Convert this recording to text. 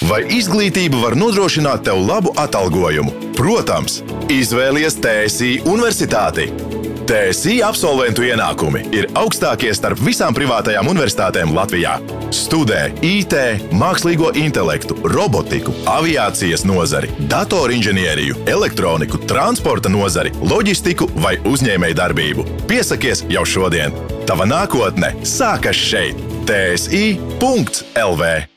Vai izglītība var nodrošināt tev labu atalgojumu? Protams, izvēlies TSI universitāti. TSI absolventu ienākumi ir augstākie starp visām privātajām universitātēm Latvijā. Studē IT, mākslīgo intelektu, robotiku, aviācijas nozari, datorinženieriju, elektroniku, transporta nozari, loģistiku vai uzņēmēju darbību. Piesakies jau šodien! Tava nākotne sākas šeit! TSI.LV